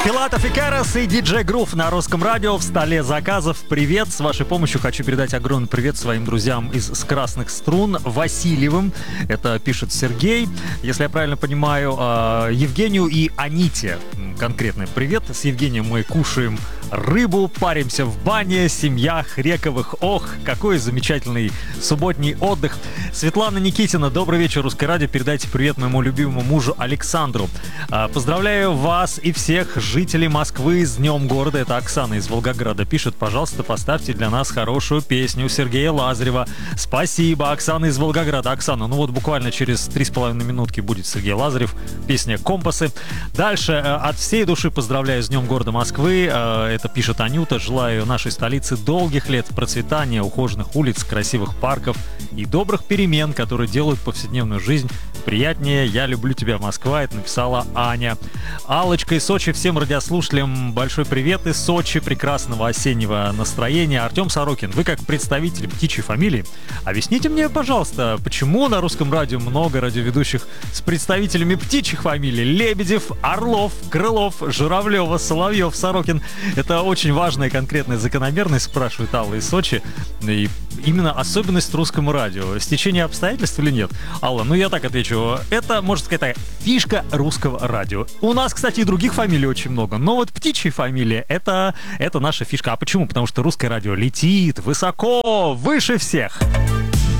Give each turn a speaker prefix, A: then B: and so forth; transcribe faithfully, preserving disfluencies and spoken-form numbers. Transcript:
A: Филатов и Карас и диджей Грув на Русском радио в столе заказов. Привет! С вашей помощью хочу передать огромный привет своим друзьям из «С красных струн» Васильевым. Это пишет Сергей. Если я правильно понимаю, Евгению и Аните конкретный привет. С Евгением мы кушаем рыбу, паримся в бане, семья Хрековых. Ох, какой замечательный субботний отдых. Светлана Никитина, добрый вечер, Русское радио. Передайте привет моему любимому мужу Александру. Поздравляю вас и всех жителей Москвы с Днем города. Это Оксана из Волгограда пишет. Пожалуйста, поставьте для нас хорошую песню Сергея Лазарева. Спасибо, Оксана из Волгограда. Оксана, ну вот буквально через три с половиной минутки будет Сергей Лазарев. Песня «Компасы». Дальше от всей души поздравляю с Днем города Москвы. Это пишет Анюта. Желаю нашей столице долгих лет процветания, ухоженных улиц, красивых парков и добрых перемен, которые делают повседневную жизнь приятнее. Я люблю тебя, Москва. Это написала Аня. Аллочка из Сочи. Всем радиослушателям большой привет из Сочи. Прекрасного осеннего настроения. Артем Сорокин, вы как представитель птичьей фамилии, объясните мне, пожалуйста, почему на Русском радио много радиоведущих с представителями птичьих фамилий? Лебедев, Орлов, Крылов, Журавлева, Соловьев, Сорокин. Это очень важная и конкретная закономерность, спрашивает Алла из Сочи. И именно особенность русскому радио. Стечение обстоятельств или нет? Алла, ну я так отвечу. Это, можно сказать, так, фишка русского радио. У нас, кстати, и других фамилий очень много. Но вот птичья фамилия это, это наша фишка. А почему? Потому что русское радио летит высоко, выше всех.